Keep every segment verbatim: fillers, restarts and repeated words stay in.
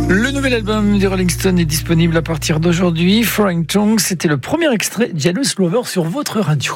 Le nouvel album des Rolling Stones est disponible à partir d'aujourd'hui. Foreign Tongue, c'était le premier extrait Jealous Lover sur votre radio.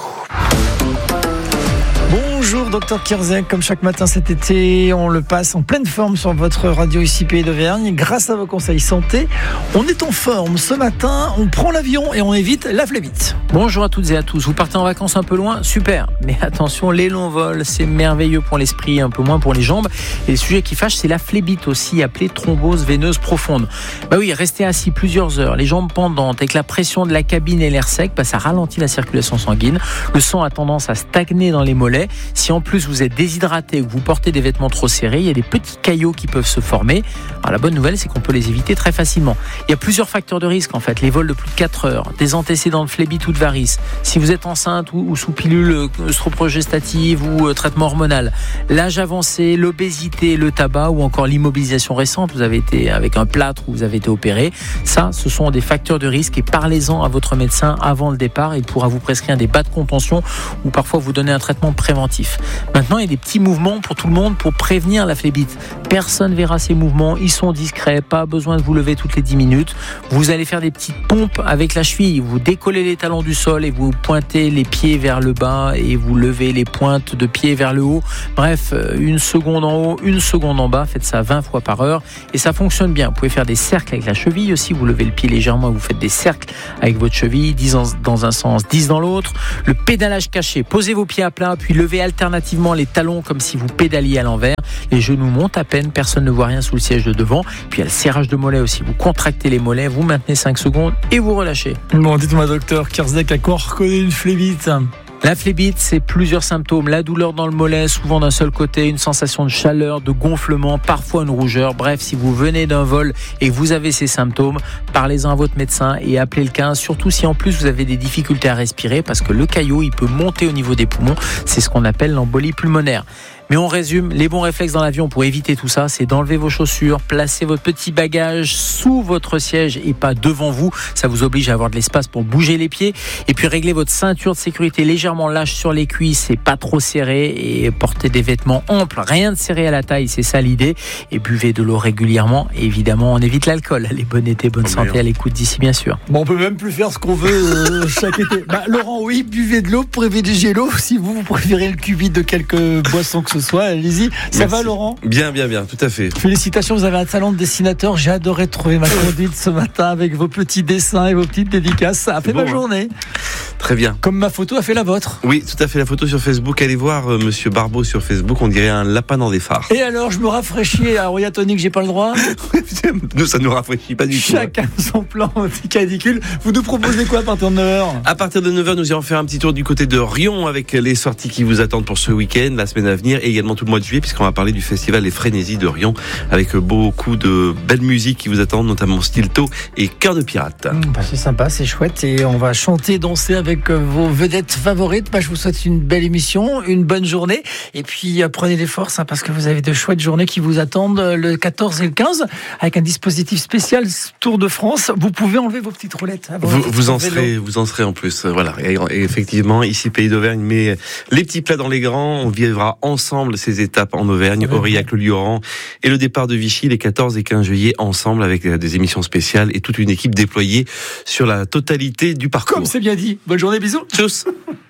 Bonjour docteur Kierzek, comme chaque matin cet été, on le passe en pleine forme sur votre radio ici Pays d'Auvergne. Grâce à vos conseils santé, on est en forme. Ce matin, on prend l'avion et on évite la phlébite. Bonjour à toutes et à tous. Vous partez en vacances un peu loin ? Super. Mais attention, les longs vols, c'est merveilleux pour l'esprit, un peu moins pour les jambes. Et le sujet qui fâche, c'est la phlébite aussi, appelée thrombose veineuse profonde. Bah oui, rester assis plusieurs heures, les jambes pendantes, avec la pression de la cabine et l'air sec, bah ça ralentit la circulation sanguine. Le sang a tendance à stagner dans les mollets. Si en plus vous êtes déshydraté ou que vous portez des vêtements trop serrés, il y a des petits caillots qui peuvent se former. Alors la bonne nouvelle, c'est qu'on peut les éviter très facilement. Il y a plusieurs facteurs de risque en fait. Les vols de plus de quatre heures, des antécédents de phlébite ou de varices, si vous êtes enceinte ou, ou sous pilule œstrogestative ou euh, traitement hormonal, l'âge avancé, l'obésité, le tabac ou encore l'immobilisation récente, vous avez été avec un plâtre ou vous avez été opéré. Ça, ce sont des facteurs de risque et parlez-en à votre médecin avant le départ. Il pourra vous prescrire des bas de contention ou parfois vous donner un traitement préventif. Maintenant, il y a des petits mouvements pour tout le monde pour prévenir la phlébite. Personne verra ces mouvements, ils sont discrets, pas besoin de vous lever toutes les dix minutes. Vous allez faire des petites pompes avec la cheville, vous décollez les talons du sol et vous pointez les pieds vers le bas et vous levez les pointes de pied vers le haut. Bref, une seconde en haut, une seconde en bas, faites ça vingt fois par heure et ça fonctionne bien. Vous pouvez faire des cercles avec la cheville aussi, vous levez le pied légèrement et vous faites des cercles avec votre cheville, dix dans un sens, dix dans l'autre. Le pédalage caché, posez vos pieds à plat puis levez alternativement les talons comme si vous pédaliez à l'envers. Les genoux montent à peine, personne ne voit rien sous le siège de devant. Puis il y a le serrage de mollets aussi. Vous contractez les mollets, vous maintenez cinq secondes et vous relâchez. Bon, dites-moi docteur Kierzek, à quoi on reconnaît une phlébite ? La phlébite, c'est plusieurs symptômes. La douleur dans le mollet, souvent d'un seul côté, une sensation de chaleur, de gonflement, parfois une rougeur. Bref, si vous venez d'un vol et que vous avez ces symptômes, parlez-en à votre médecin et appelez le quinze. Surtout si en plus vous avez des difficultés à respirer parce que le caillot, il peut monter au niveau des poumons. C'est ce qu'on appelle l'embolie pulmonaire. Mais on résume, les bons réflexes dans l'avion pour éviter tout ça, c'est d'enlever vos chaussures, placer votre petit bagage sous votre siège et pas devant vous. Ça vous oblige à avoir de l'espace pour bouger les pieds. Et puis régler votre ceinture de sécurité légèrement lâche sur les cuisses et pas trop serré. Et porter des vêtements amples, rien de serré à la taille, c'est ça l'idée. Et buvez de l'eau régulièrement. Et évidemment, on évite l'alcool. Allez, bon été, bonne oh, santé merde. À l'écoute d'ici bien sûr. Bon, on peut même plus faire ce qu'on veut euh, chaque été. Bah, Laurent, oui, buvez de l'eau, privilégiez l'eau. Si vous, vous préférez le cubit de quelques boissons que ce soit, allez-y. Ça Merci. Va, Laurent ? Bien, bien, bien, tout à fait. Félicitations, vous avez un talent de dessinateur. J'ai adoré trouver ma conduite ce matin avec vos petits dessins et vos petites dédicaces. Ça a fait bon, ma journée. Très bien. Comme ma photo a fait la vôtre. Oui, tout à fait, la photo sur Facebook. Allez voir euh, Monsieur Barbeau sur Facebook, on dirait un lapin dans des phares. Et alors, je me rafraîchis à Roya Tonic, j'ai pas le droit ? Nous, ça nous rafraîchit pas du tout. Chacun son plan anti-canicule. Vous nous proposez quoi à partir de neuf heures ? À partir de neuf heures, nous irons faire un petit tour du côté de Riom avec les sorties qui vous attendent pour ce week-end, la semaine à venir et également tout le mois de juillet, puisqu'on va parler du festival Les Frénésies de Riom avec beaucoup de belles musiques qui vous attendent, notamment Stilto et Cœur de Pirate. Mmh, bah c'est sympa, c'est chouette et on va chanter, danser avec vos vedettes favorites. Bah, je vous souhaite une belle émission, une bonne journée et puis euh, prenez des forces hein, parce que vous avez de chouettes journées qui vous attendent le quatorze et le quinze avec un dispositif spécial Tour de France. Vous pouvez enlever vos petites roulettes. Hein, vous, vous en serez, vous en serez en plus. Voilà. Et, et effectivement, ici Pays d'Auvergne, mais les petits plats dans les grands. On vivra ensemble ces étapes en Auvergne, Aurillac, le Lioran et le départ de Vichy les quatorze et quinze juillet ensemble avec des émissions spéciales et toute une équipe déployée sur la totalité du parcours. Comme c'est bien dit. Bonne journée, bisous. Tchuss.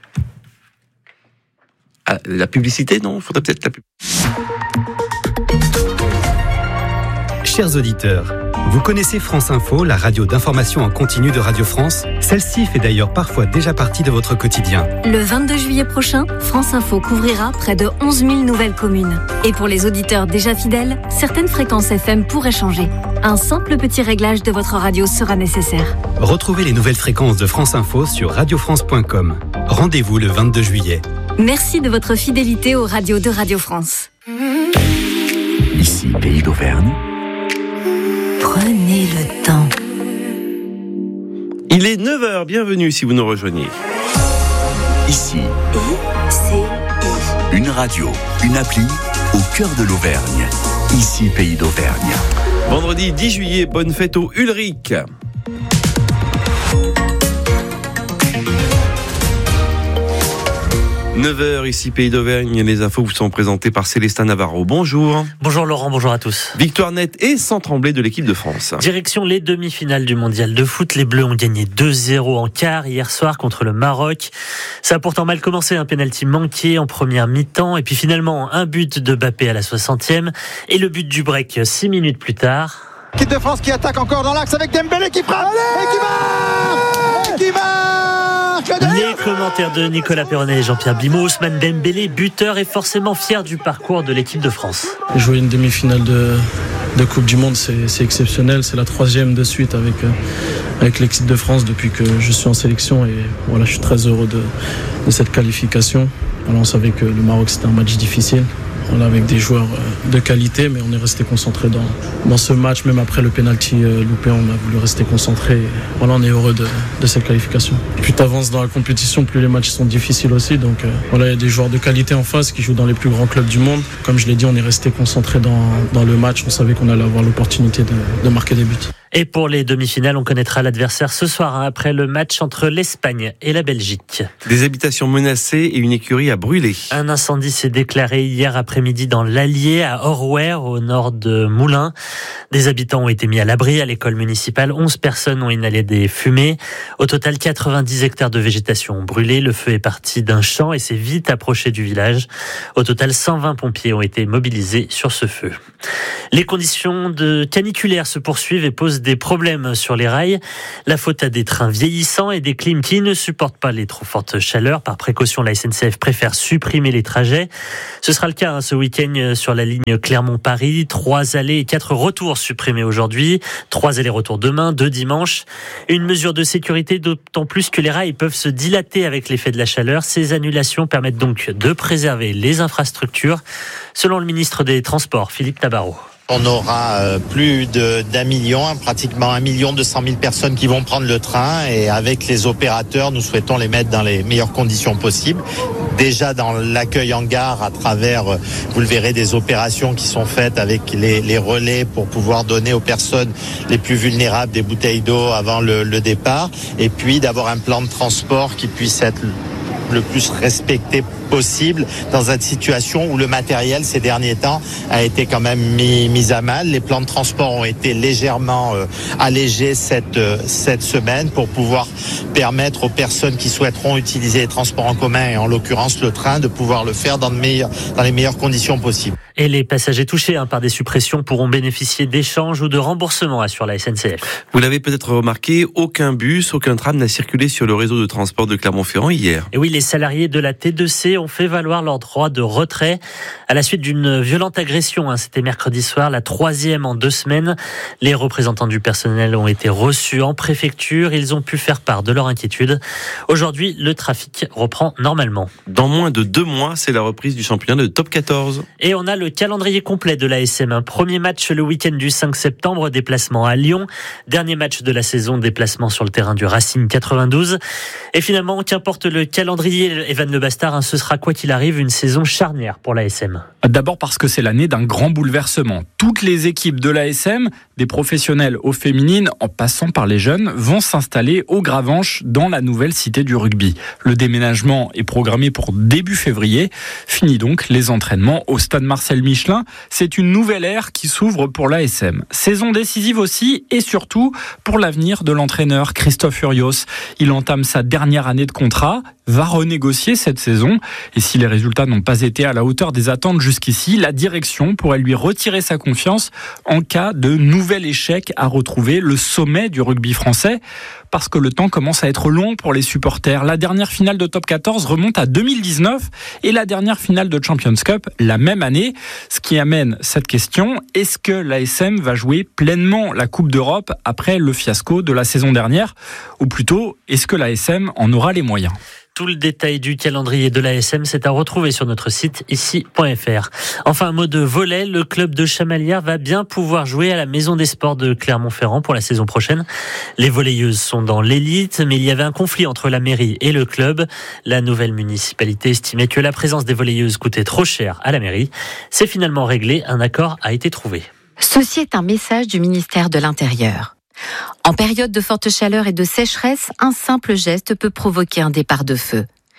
Ah, la publicité, non ? Il faudrait peut-être la publicité. Chers auditeurs, vous connaissez France Info, la radio d'information en continu de Radio France ? Celle-ci fait d'ailleurs parfois déjà partie de votre quotidien. Le vingt-deux juillet prochain, France Info couvrira près de onze mille nouvelles communes. Et pour les auditeurs déjà fidèles, certaines fréquences F M pourraient changer. Un simple petit réglage de votre radio sera nécessaire. Retrouvez les nouvelles fréquences de France Info sur radio france point com. Rendez-vous le vingt-deux juillet. Merci de votre fidélité aux radios de Radio France. Ici, Pays d'Auvergne. Prenez le temps. Il est neuf heures, bienvenue si vous nous rejoignez. Ici, I-C-I. une radio, une appli au cœur de l'Auvergne. Ici, Pays d'Auvergne. Vendredi dix juillet, bonne fête au Ulrich. neuf heures ici Pays d'Auvergne, les infos vous sont présentées par Célestin Navarro. Bonjour. Bonjour Laurent, bonjour à tous. Victoire nette et sans trembler de l'équipe de France. Direction les demi-finales du mondial de foot. Les Bleus ont gagné deux zéro en quart hier soir contre le Maroc. Ça a pourtant mal commencé, un pénalty manqué en première mi-temps et puis finalement un but de Mbappé à la soixantième et le but du break six minutes plus tard. L'équipe de France qui attaque encore dans l'axe avec Dembélé qui frappe et qui marque et qui marque. Les commentaires de Nicolas Perronnet et Jean-Pierre Bimot. Ousmane Dembélé, buteur, est forcément fier du parcours de l'équipe de France. Jouer une demi-finale de, de Coupe du Monde, c'est, c'est exceptionnel. C'est la troisième de suite avec, avec l'équipe de France depuis que je suis en sélection. Et voilà, je suis très heureux de, de cette qualification. Alors, on savait que le Maroc, c'était un match difficile. On est avec des joueurs de qualité, mais on est resté concentré dans, dans ce match. Même après le penalty loupé, on a voulu rester concentré. Voilà, on est heureux de, de cette qualification. Plus tu avances dans la compétition, plus les matchs sont difficiles aussi. Donc euh, voilà, il y a des joueurs de qualité en face qui jouent dans les plus grands clubs du monde. Comme je l'ai dit, on est resté concentré dans, dans le match. On savait qu'on allait avoir l'opportunité de, de marquer des buts. Et pour les demi-finales, on connaîtra l'adversaire ce soir, hein, après le match entre l'Espagne et la Belgique. Des habitations menacées et une écurie à brûler. Un incendie s'est déclaré hier après-midi dans l'Allier, à Orware, au nord de Moulins. Des habitants ont été mis à l'abri à l'école municipale. onze personnes ont inhalé des fumées. Au total, quatre-vingt-dix hectares de végétation ont brûlé. Le feu est parti d'un champ et s'est vite approché du village. Au total, cent vingt pompiers ont été mobilisés sur ce feu. Les conditions de caniculaires se poursuivent et posent des problèmes sur les rails. La faute à des trains vieillissants et des clims qui ne supportent pas les trop fortes chaleurs. Par précaution, la S N C F préfère supprimer les trajets. Ce sera le cas hein, ce week-end sur la ligne Clermont-Paris. Trois allers et quatre retours supprimés aujourd'hui. Trois allers-retours demain, deux dimanche. Une mesure de sécurité d'autant plus que les rails peuvent se dilater avec l'effet de la chaleur. Ces annulations permettent donc de préserver les infrastructures, selon le ministre des Transports, Philippe Tabarot. On aura plus de, d'un million, pratiquement un million deux cent mille personnes qui vont prendre le train et avec les opérateurs, nous souhaitons les mettre dans les meilleures conditions possibles. Déjà dans l'accueil en gare à travers, vous le verrez, des opérations qui sont faites avec les, les relais pour pouvoir donner aux personnes les plus vulnérables des bouteilles d'eau avant le, le départ et puis d'avoir un plan de transport qui puisse être le plus respecté possible dans une situation où le matériel ces derniers temps a été quand même mis, mis à mal. Les plans de transport ont été légèrement euh, allégés cette, euh, cette semaine pour pouvoir permettre aux personnes qui souhaiteront utiliser les transports en commun et en l'occurrence le train de pouvoir le faire dans, de meilleures, dans les meilleures conditions possibles. Et les passagers touchés hein, par des suppressions pourront bénéficier d'échanges ou de remboursements, assure la S N C F. Vous l'avez peut-être remarqué, aucun bus, aucun tram n'a circulé sur le réseau de transport de Clermont-Ferrand hier. Et oui, les salariés de la T deux C ont fait valoir leur droit de retrait à la suite d'une violente agression. Hein. C'était mercredi soir, la troisième en deux semaines. Les représentants du personnel ont été reçus en préfecture. Ils ont pu faire part de leur inquiétude. Aujourd'hui, le trafic reprend normalement. Dans moins de deux mois, c'est la reprise du championnat de top quatorze. Et on a le calendrier complet de l'A S M. Un premier match le week-end du cinq septembre, déplacement à Lyon. Dernier match de la saison, déplacement sur le terrain du Racing quatre-vingt-douze. Et finalement, qu'importe le calendrier, Evan Le Bastard, hein, ce sera quoi qu'il arrive une saison charnière pour l'A S M. D'abord parce que c'est l'année d'un grand bouleversement. Toutes les équipes de l'A S M, des professionnels aux féminines, en passant par les jeunes, vont s'installer au Gravenche dans la nouvelle cité du rugby. Le déménagement est programmé pour début février. Fini donc les entraînements au stade Marcel Michelin. C'est une nouvelle ère qui s'ouvre pour l'A S M. Saison décisive aussi et surtout pour l'avenir de l'entraîneur Christophe Furios. Il entame sa dernière année de contrat, va renégocier cette saison. Et si les résultats n'ont pas été à la hauteur des attentes jusqu'ici, la direction pourrait lui retirer sa confiance en cas de nouvel échec à retrouver le sommet du rugby français. Parce que le temps commence à être long pour les supporters. La dernière finale de Top quatorze remonte à deux mille dix-neuf et la dernière finale de Champions Cup la même année. Ce qui amène cette question, est-ce que l'A S M va jouer pleinement la Coupe d'Europe après le fiasco de la saison dernière ? Ou plutôt, est-ce que l'A S M en aura les moyens ? Tout le détail du calendrier de l'A S M, c'est à retrouver sur notre site ici point f r. Enfin, un mot de volley. Le club de Chamalières va bien pouvoir jouer à la Maison des Sports de Clermont-Ferrand pour la saison prochaine. Les volleyeuses sont dans l'élite, mais il y avait un conflit entre la mairie et le club. La nouvelle municipalité estimait que la présence des volleyeuses coûtait trop cher à la mairie. C'est finalement réglé. Un accord a été trouvé. Ceci est un message du ministère de l'Intérieur. En période de forte chaleur et de sécheresse, un simple geste peut provoquer un départ de feu.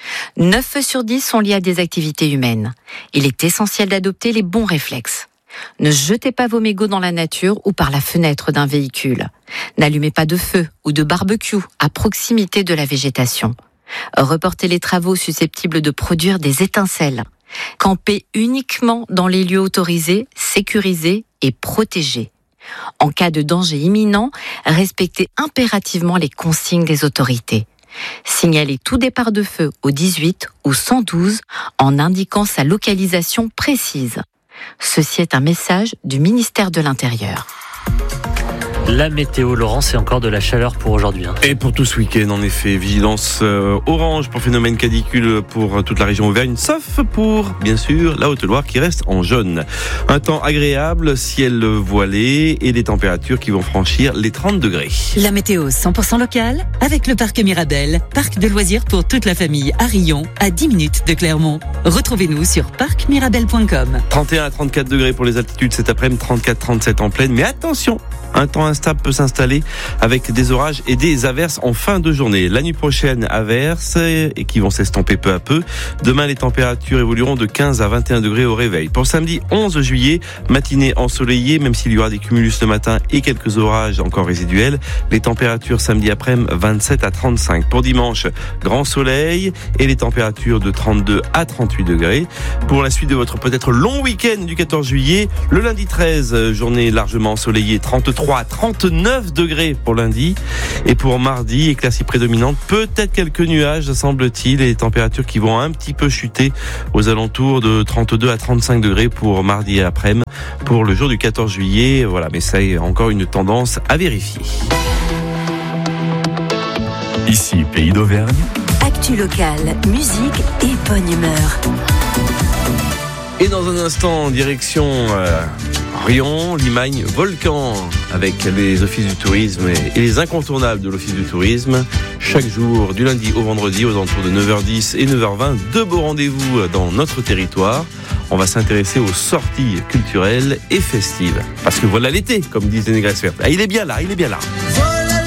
neuf feux sur dix sont liés à des activités humaines. Il est essentiel d'adopter les bons réflexes. Ne jetez pas vos mégots dans la nature ou par la fenêtre d'un véhicule. N'allumez pas de feu ou de barbecue à proximité de la végétation. Reportez les travaux susceptibles de produire des étincelles. Campez uniquement dans les lieux autorisés, sécurisés et protégés. En cas de danger imminent, respectez impérativement les consignes des autorités. Signalez tout départ de feu au dix-huit ou cent douze en indiquant sa localisation précise. Ceci est un message du ministère de l'Intérieur. La météo, Laurent, c'est encore de la chaleur pour aujourd'hui. Hein. Et pour tout ce week-end, en effet, vigilance euh, orange pour phénomène canicule pour toute la région Auvergne, sauf pour, bien sûr, la Haute-Loire qui reste en jaune. Un temps agréable, ciel voilé et des températures qui vont franchir les trente degrés. La météo cent pour cent locale avec le parc Mirabel, parc de loisirs pour toute la famille à Rion, à dix minutes de Clermont. Retrouvez-nous sur parc mirabel point com. trente et un à trente-quatre degrés pour les altitudes cet après-midi, trente-quatre à trente-sept en pleine, mais attention, un temps instable peut s'installer avec des orages et des averses en fin de journée. La nuit prochaine, averses et qui vont s'estomper peu à peu. Demain, les températures évolueront de quinze à vingt et un degrés au réveil. Pour samedi onze juillet, matinée ensoleillée, même s'il y aura des cumulus le matin et quelques orages encore résiduels. Les températures samedi après-midi, vingt-sept à trente-cinq. Pour dimanche, grand soleil et les températures de trente-deux à trente-huit degrés. Pour la suite de votre peut-être long week-end du quatorze juillet, le lundi treize, journée largement ensoleillée, trente-trois à trente-neuf degrés pour lundi. Et pour mardi, éclaircie prédominante, peut-être quelques nuages, semble-t-il, et les températures qui vont un petit peu chuter aux alentours de trente-deux à trente-cinq degrés pour mardi et après-midi. Pour le jour du quatorze juillet, voilà, mais ça est encore une tendance à vérifier. Ici, Pays d'Auvergne. Actu locale, musique et bonne humeur. Et dans un instant, direction euh, Rion, Limagne, Volcan, avec les offices du tourisme et les incontournables de l'office du tourisme. Chaque jour, du lundi au vendredi, aux alentours de neuf heures dix et neuf heures vingt, deux beaux rendez-vous dans notre territoire. On va s'intéresser aux sorties culturelles et festives. Parce que voilà l'été, comme disent les négresses vertes. Ah, il est bien là, il est bien là.